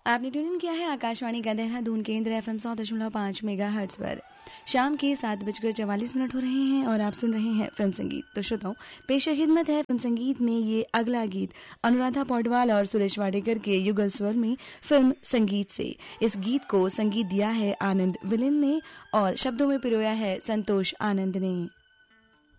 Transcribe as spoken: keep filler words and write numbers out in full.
आपने tune in किया है आकाशवाणी का देहरादून केंद्र एफ एम सौ दशमलव पाँच मेगा हर्ट्ज पर। शाम के सात बजकर चवालीस मिनट हो रहे हैं और आप सुन रहे हैं फिल्म संगीत। तो श्रोताओं, पेश खिदमत है फिल्म संगीत में ये अगला गीत अनुराधा पौडवाल और सुरेश वाडेकर के युगल स्वर में फिल्म संगीत से। इस गीत को संगीत दिया है आनंद विलिन ने और शब्दों में पिरोया है संतोष आनंद ने।